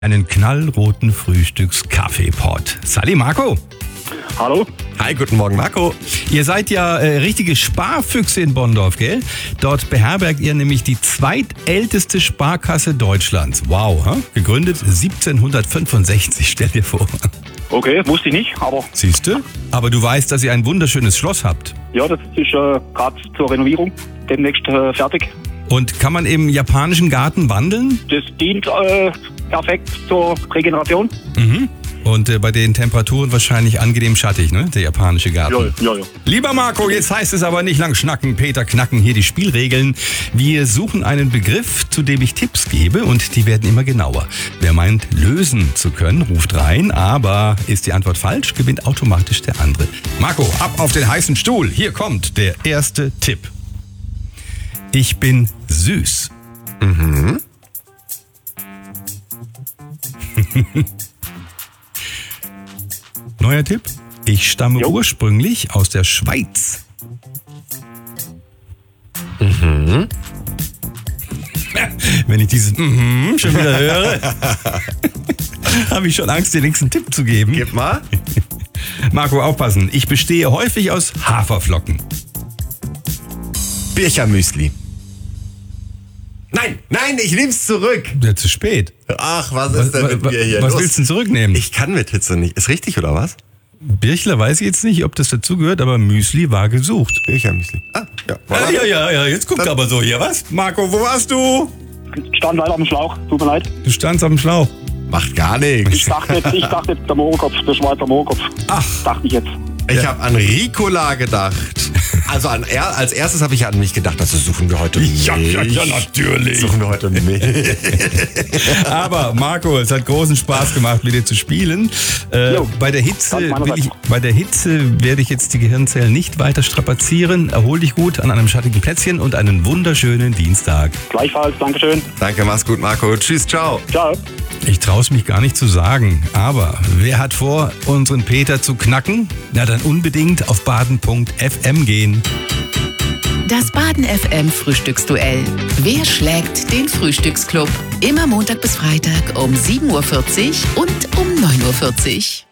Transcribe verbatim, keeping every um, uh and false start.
einen knallroten Frühstückskaffeepot. Sali, Marco. Hallo. Hi, guten Morgen, Marco. Ihr seid ja äh, richtige Sparfüchse in Bonndorf, gell? Dort beherbergt ihr nämlich die zweitälteste Sparkasse Deutschlands. Wow, huh? Gegründet siebzehnhundertfünfundsechzig, stell dir vor. Okay, wusste ich nicht, aber Siehst du? Aber du weißt, dass ihr ein wunderschönes Schloss habt. ja, das ist äh, gerade zur Renovierung demnächst äh, fertig. Und kann man im japanischen Garten wandeln? Das dient äh, perfekt zur Regeneration. Mhm. Und äh, bei den Temperaturen wahrscheinlich angenehm schattig, ne? Der japanische Garten. Ja, ja, ja. Lieber Marco, jetzt heißt es aber nicht lang schnacken, Peter knacken, hier die Spielregeln. Wir suchen einen Begriff, zu dem ich Tipps gebe und die werden immer genauer. Wer meint, lösen zu können, ruft rein, aber ist die Antwort falsch, gewinnt automatisch der andere. Marco, ab auf den heißen Stuhl. Hier kommt der erste Tipp. Ich bin süß. Mhm. Neuer Tipp. Ich stamme Jo. ursprünglich aus der Schweiz. Mhm. Wenn ich dieses mhm schon wieder höre, habe ich schon Angst, den nächsten Tipp zu geben. Gib mal. Marco, aufpassen. Ich bestehe häufig aus Haferflocken. Birchermüsli. Nein, nein, ich nehm's zurück. Ja, zu spät. Ach, was ist denn mit wa- mir hier was los? willst du denn zurücknehmen? Ich kann mit Hitze nicht. Ist richtig, oder was? Birchler weiß ich jetzt nicht, ob das dazugehört, aber Müsli war gesucht. Birchermüsli. Ah, ja. Ja, ja, ja, ja, jetzt guckt aber so hier. Was? Marco, wo warst du? Stand leider am Schlauch, tut mir leid. Du standst am Schlauch. Macht gar nichts. Ich dachte jetzt, ich dachte jetzt der Mohrenkopf, der Schweizer Mohrenkopf. Ach. Dachte ich jetzt. Ich Ja. habe an Ricola gedacht. Also an er, als erstes habe ich an mich gedacht, also suchen wir heute Milch. Ja, ja, ja, natürlich. Suchen wir heute Milch. Aber Marco, es hat großen Spaß gemacht, mit dir zu spielen. Äh, Jo, bei der Hitze ganz meinerseits. will ich, bei der Hitze werde ich jetzt die Gehirnzellen nicht weiter strapazieren. Erhol dich gut an einem schattigen Plätzchen und einen wunderschönen Dienstag. Gleichfalls, Dankeschön. Danke, mach's gut, Marco. Tschüss, ciao. Ciao. Ich traue es mich gar nicht zu sagen, aber wer hat vor, unseren Peter zu knacken? Na dann unbedingt auf baden punkt f m gehen. Das Baden F M Frühstücksduell. Wer schlägt den Frühstücksclub? Immer Montag bis Freitag um sieben Uhr vierzig und um neun Uhr vierzig.